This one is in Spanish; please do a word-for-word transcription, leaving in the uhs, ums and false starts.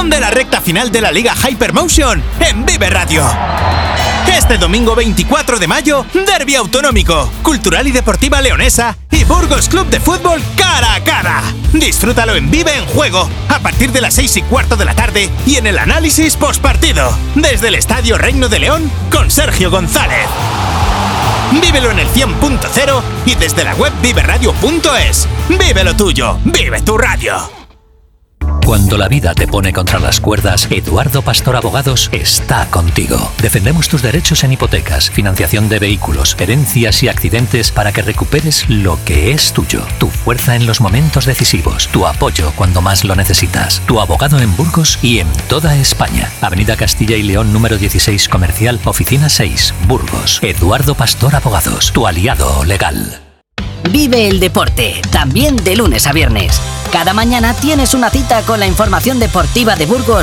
de la recta final de la Liga Hypermotion en Vive Radio. Este domingo veinticuatro de mayo, Derbi Autonómico, Cultural y Deportiva Leonesa y Burgos Club de Fútbol cara a cara. Disfrútalo en Vive en Juego a partir de las seis y cuarto de la tarde y en el análisis postpartido desde el Estadio Reino de León con Sergio González. Vívelo en el cien punto cero y desde la web vive radio punto es. Vive lo tuyo, vive tu radio. Cuando la vida te pone contra las cuerdas, Eduardo Pastor Abogados está contigo. Defendemos tus derechos en hipotecas, financiación de vehículos, herencias y accidentes para que recuperes lo que es tuyo. Tu fuerza en los momentos decisivos, tu apoyo cuando más lo necesitas. Tu abogado en Burgos y en toda España. Avenida Castilla y León número dieciséis Comercial, Oficina seis, Burgos. Eduardo Pastor Abogados, tu aliado legal. Vive el deporte, también de lunes a viernes. Cada mañana tienes una cita con la información deportiva de Burgos